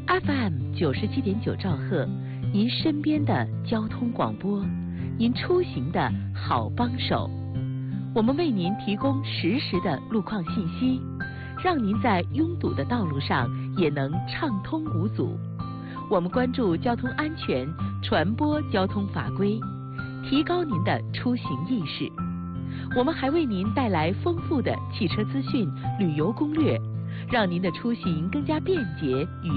FM 97.9兆赫，您身边的交通广播，您出行的好帮手。我们为您提供实时的路况信息，让您在拥堵的道路上也能畅通无阻。我们关注交通安全，传播交通法规，提高您的出行意识。我们还为您带来丰富的汽车资讯、旅游攻略，让您的出行更加便捷与